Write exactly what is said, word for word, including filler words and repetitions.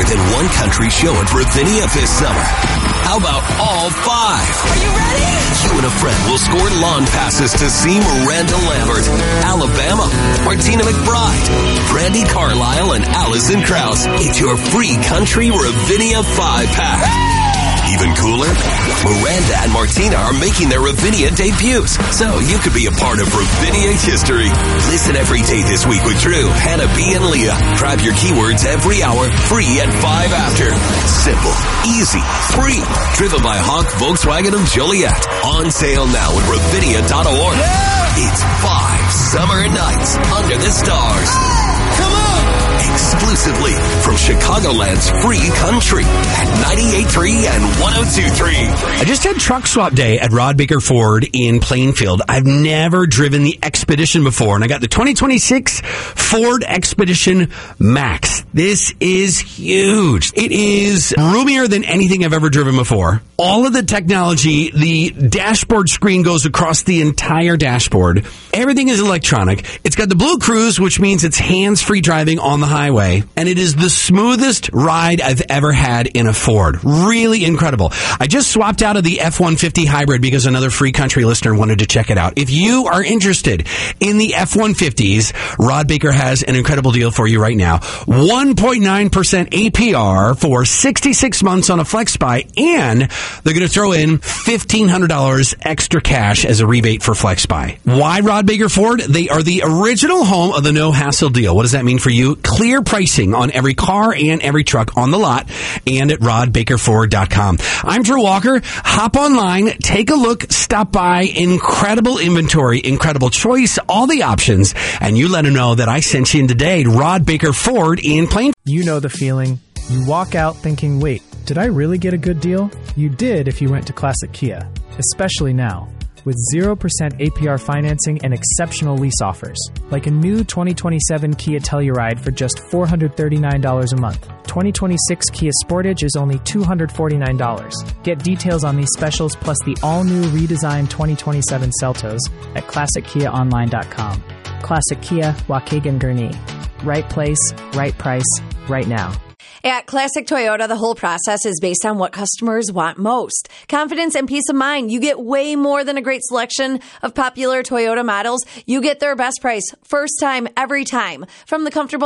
than one country show at Ravinia this summer. How about all five? Are you ready? You and a friend will score lawn passes to see Miranda Lambert, Alabama, Martina McBride, Brandi Carlile, and Alison Krauss. It's your free country Ravinia five-pack. Even cooler, Miranda and Martina are making their Ravinia debuts, so you could be a part of Ravinia history. Listen every day this week with Drew, Hannah B, and Leah. Grab your keywords every hour, free at five after. Simple, easy, free. Driven by Hawk Volkswagen of Joliet. On sale now at Ravinia dot org. Yeah! It's five summer nights under the stars. Come on! Exclusively from Chicagoland's free country at ninety-eight point three and one oh two point three. I just had truck swap day at Rod Baker Ford in Plainfield. I've never driven the Expedition before, and I got the twenty twenty-six Ford Expedition Max. This is huge. It is roomier than anything I've ever driven before. All of the technology, the dashboard screen goes across the entire dashboard. Everything is electronic. It's got the Blue Cruise, which means it's hands-free driving on the highway, and it is the smoothest ride I've ever had in a Ford. Really incredible. I just swapped out of the F one fifty hybrid because another free country listener wanted to check it out. If you are interested in the F one fifties, Rod Baker has an incredible deal for you right now. one point nine percent A P R for sixty-six months on a FlexBuy, and they're going to throw in fifteen hundred dollars extra cash as a rebate for FlexBuy. Why Rod Baker Ford? They are the original home of the no-hassle deal. What does that mean for you? Clear pricing on every car and every truck on the lot and at rod baker ford dot com. I'm Drew Walker. Hop online, take a look, stop by. Incredible inventory, incredible choice, all the options, and you let them know that I sent you in today. Rod Baker Ford in Plainfield. You know the feeling. You walk out thinking, wait, did I really get a good deal? You did if you went to Classic Kia, especially now. With zero percent A P R financing and exceptional lease offers, like a new twenty twenty-seven Kia Telluride for just four hundred thirty-nine dollars a month. twenty twenty-six Kia Sportage is only two hundred forty-nine dollars. Get details on these specials plus the all-new redesigned twenty twenty-seven Seltos at classic kia online dot com. Classic Kia, Waukegan Gurnee. Right place, right price, right now. At Classic Toyota, the whole process is based on what customers want most. Confidence and peace of mind. You get way more than a great selection of popular Toyota models. You get their best price, first time, every time. From the comfortable